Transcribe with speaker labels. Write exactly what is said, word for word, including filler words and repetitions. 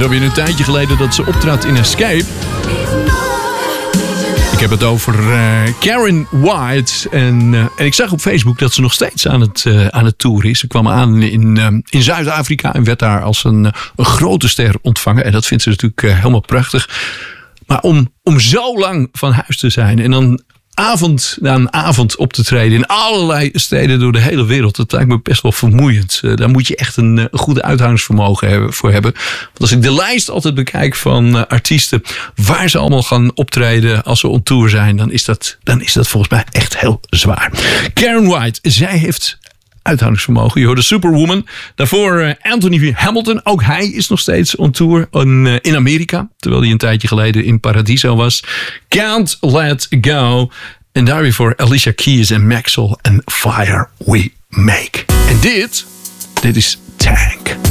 Speaker 1: is alweer een tijdje geleden dat ze optrad in Escape. Ik heb het over uh, Karen White. En, uh, en ik zag op Facebook dat ze nog steeds aan het, uh, aan het toeren is. Ze kwam aan in, uh, in Zuid-Afrika en werd daar als een, uh, een grote ster ontvangen. En dat vindt ze natuurlijk uh, helemaal prachtig. Maar om, om zo lang van huis te zijn en dan avond na avond op te treden in allerlei steden door de hele wereld, dat lijkt me best wel vermoeiend. Uh, daar moet je echt een, een goede uithoudingsvermogen hebben, voor hebben. Want als ik de lijst altijd bekijk van uh, artiesten waar ze allemaal gaan optreden als ze on tour zijn, dan is dat, dan is dat volgens mij echt heel zwaar. Karen White, zij heeft uithoudingsvermogen. Je hoorde Superwoman. Daarvoor uh, Anthony Hamilton. Ook hij is nog steeds on tour in, uh, in Amerika. Terwijl hij een tijdje geleden in Paradiso was. Can't Let Go. En daar weer voor Alicia Keys en Maxwell en Fire We Make. En dit, dit is Tank.